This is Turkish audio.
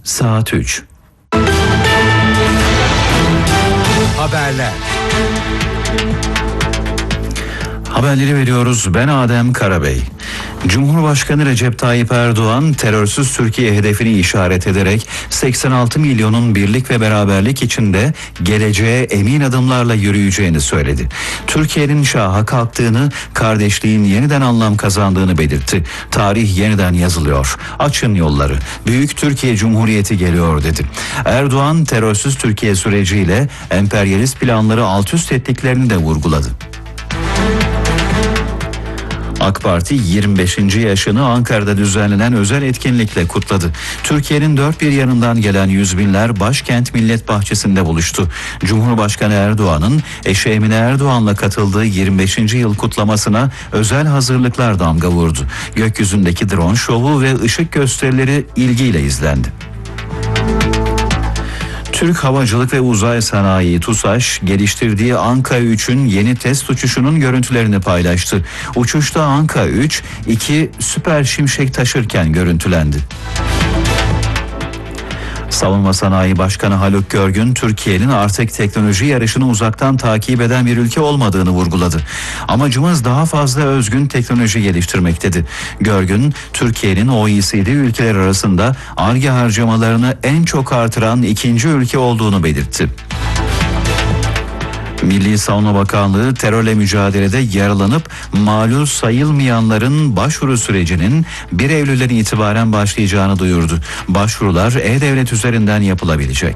Saat 3. Haberler. Haberleri veriyoruz. Ben Adem Karabey. Cumhurbaşkanı Recep Tayyip Erdoğan terörsüz Türkiye hedefini işaret ederek 86 milyonun birlik ve beraberlik içinde geleceğe emin adımlarla yürüyeceğini söyledi. Türkiye'nin şaha kalktığını, kardeşliğin yeniden anlam kazandığını belirtti. Tarih yeniden yazılıyor. Açın yolları. Büyük Türkiye Cumhuriyeti geliyor dedi. Erdoğan terörsüz Türkiye süreciyle emperyalist planları alt üst ettiklerini de vurguladı. AK Parti 25. yaşını Ankara'da düzenlenen özel etkinlikle kutladı. Türkiye'nin dört bir yanından gelen yüz binler başkent Millet Bahçesi'nde buluştu. Cumhurbaşkanı Erdoğan'ın eşi Emine Erdoğan'la katıldığı 25. yıl kutlamasına özel hazırlıklar damga vurdu. Gökyüzündeki drone şovu ve ışık gösterileri ilgiyle izlendi. Türk Havacılık ve Uzay Sanayi TUSAŞ geliştirdiği Anka 3'ün yeni test uçuşunun görüntülerini paylaştı. Uçuşta Anka 3, 2 Süper Şimşek taşırken görüntülendi. Savunma Sanayi Başkanı Haluk Görgün, Türkiye'nin artık teknoloji yarışını uzaktan takip eden bir ülke olmadığını vurguladı. Amacımız daha fazla özgün teknoloji geliştirmek dedi. Görgün, Türkiye'nin OECD ülkeler arasında Ar-Ge harcamalarını en çok artıran ikinci ülke olduğunu belirtti. Milli Savunma Bakanlığı terörle mücadelede yaralanıp malul sayılmayanların başvuru sürecinin 1 Eylül'den itibaren başlayacağını duyurdu. Başvurular E-Devlet üzerinden yapılabilecek.